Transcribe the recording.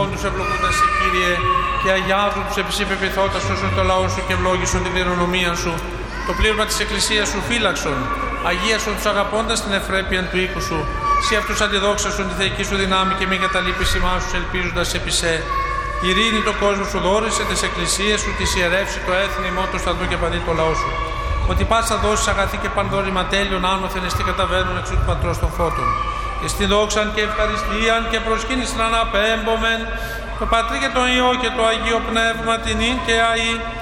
λοιπόν τους ευλογούντας σε Κύριε και αγιάζουν τους επί σύ πεποιθώντας όσον το λαό σου και ευλόγησον την κληρονομία σου. Το πλήρωμα της Εκκλησίας σου φύλαξον, αγίασον τους αγαπώντας την ευπρέπεια του οίκου σου. Σύ αυτούς αντιδόξασον τη θεϊκή σου δυνάμει και μη καταλείπεις ημάς τους ελπίζοντας επί σε. Ειρήνη το κόσμο σου δόρισε, τις εκκλησίες σου, της ιερεύσει το έθνη ημών του σταυρού και παντή το λαό σου. Ότι πάσα δώσεις αγαθή και πανδόρημα τέλειων άνωθεν εστί καταβαίνουν εξ του Πατρός των Φώτων. Εστιν δόξαν και ευχαριστίαν και προσκύνησαν αναπέμπομεν το Πατρί και το Υιό και το Αγίο Πνεύμα την ίν και αΐ